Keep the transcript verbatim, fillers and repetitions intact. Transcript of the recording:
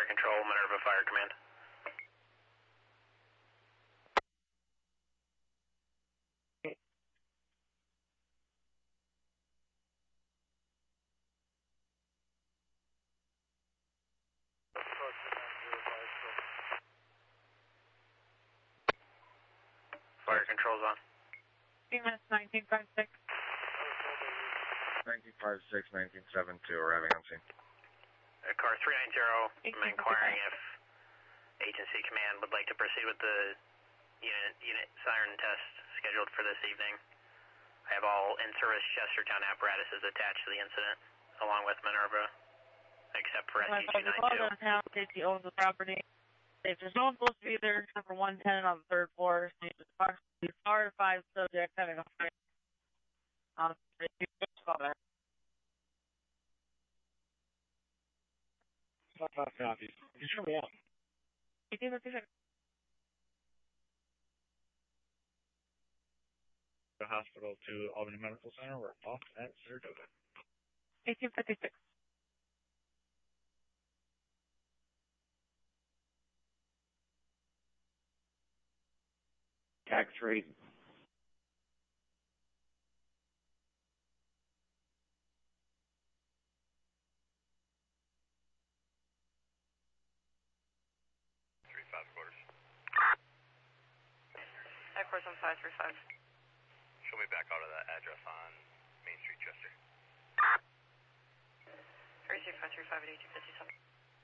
Fire Control, Minerva Fire Command. Fire Control's on. Siemens nineteen fifty-six. nineteen fifty-six, nineteen seventy-two, arriving on scene. Uh, car three nine zero, I'm inquiring if agency command would like to proceed with the unit, unit siren test scheduled for this evening. I have all in-service Chestertown apparatuses attached to the incident, along with Minerva, except for S T two ninety-two. Safety owns the property. If there's no one supposed to be there except for one tenant on the third floor, so there's approximately four or five subjects having a fight. Um, Copy. You show me out. eighteen fifty-six. The hospital to Albany Medical Center. We're off at Saratoga. eighteen fifty-six. Tax rate. Three five quarters. Five four seven five three five. Show me back out of that address on Main Street, Chester. Three three five three five at eighteen fifty-seven.